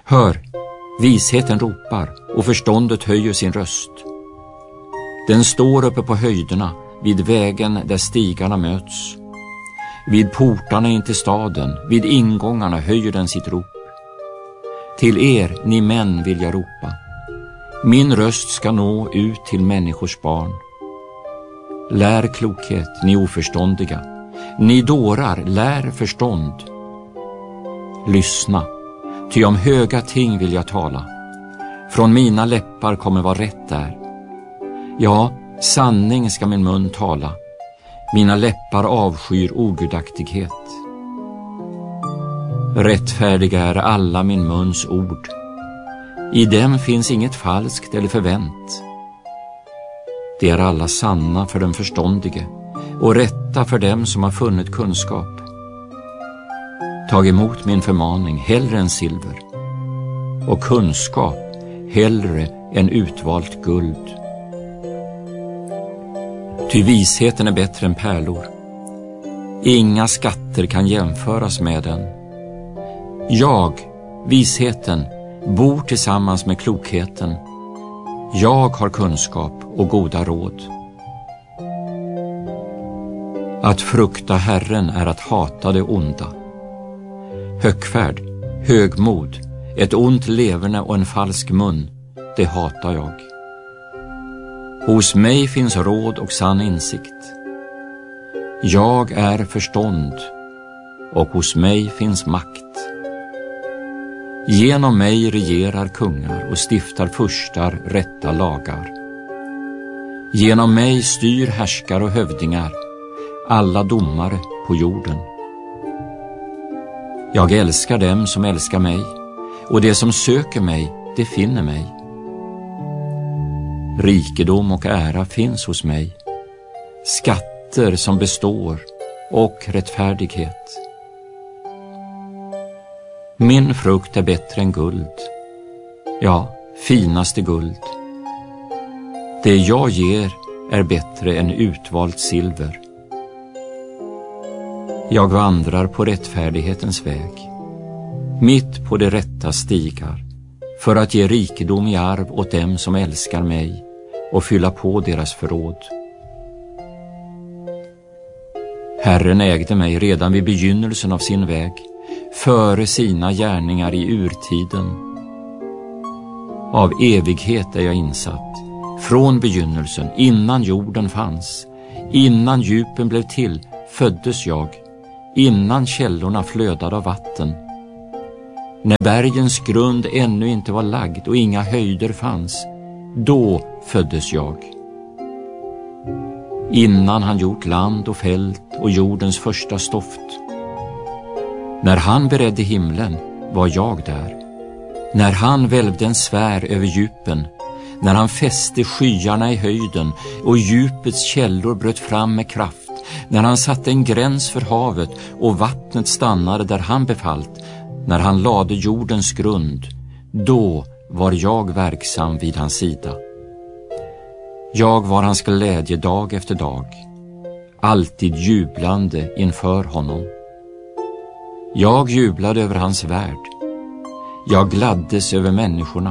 Hör, visheten ropar och förståndet höjer sin röst. Den står uppe på höjderna vid vägen där stigarna möts. Vid portarna in till staden, vid ingångarna höjer den sitt rop. Till er, ni män, vill jag ropa. Min röst ska nå ut till människors barn. Lär klokhet, ni oförståndiga. Ni dårar, lär förstånd. Lyssna, ty om höga ting vill jag tala. Från mina läppar kommer vad rätt är. Ja, sanning ska min mun tala. Mina läppar avskyr ogudaktighet. Rättfärdiga är alla min muns ord. I dem finns inget falskt eller förvänt. Det är alla sanna för den förståndige och rätta för dem som har funnit kunskap. Tag emot min förmaning hellre än silver och kunskap hellre än utvalt guld. Ty visheten är bättre än pärlor. Inga skatter kan jämföras med den. Jag, visheten, bor tillsammans med klokheten. Jag har kunskap och goda råd. Att frukta Herren är att hata det onda. Högfärd, högmod, ett ont leverne och en falsk mun, det hatar jag. Hos mig finns råd och sann insikt. Jag är förstånd och hos mig finns makt. Genom mig regerar kungar och stiftar furstar rätta lagar. Genom mig styr härskar och hövdingar, alla domare på jorden. Jag älskar dem som älskar mig, och det som söker mig, det finner mig. Rikedom och ära finns hos mig, skatter som består och rättfärdighet. Min frukt är bättre än guld, ja, finaste guld. Det jag ger är bättre än utvalt silver. Jag vandrar på rättfärdighetens väg, mitt på de rätta stigar, för att ge rikedom i arv åt dem som älskar mig och fylla på deras förråd. Herren ägde mig redan vid begynnelsen av sin väg, före sina gärningar i urtiden. Av evighet är jag insatt, från begynnelsen, innan jorden fanns, innan djupen blev till, föddes jag, innan källorna flödade av vatten. När bergens grund ännu inte var lagd och inga höjder fanns, då föddes jag. Innan han gjort land och fält och jordens första stoft. När han beredde himlen var jag där. När han välvde en sfär över djupen, när han fäste skyarna i höjden och djupets källor bröt fram med kraft, när han satte en gräns för havet och vattnet stannade där han befallt, när han lade jordens grund, då var jag verksam vid hans sida. Jag var hans glädje dag efter dag, alltid jublande inför honom. Jag jublade över hans värld. Jag gladdes över människorna.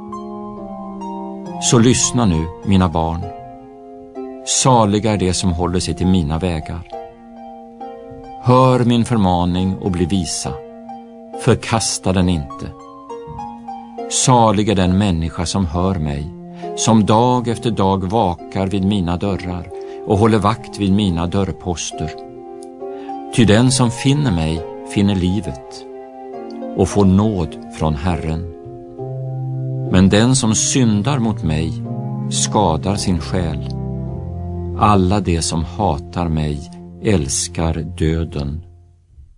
Så lyssna nu, mina barn. Saliga är det som håller sig till mina vägar. Hör min förmaning och bli visa. Förkasta den inte. Salig är den människa som hör mig, som dag efter dag vakar vid mina dörrar och håller vakt vid mina dörrposter. Ty den som finner mig finner livet och får nåd från Herren. Men den som syndar mot mig skadar sin själ. Alla de som hatar mig älskar döden.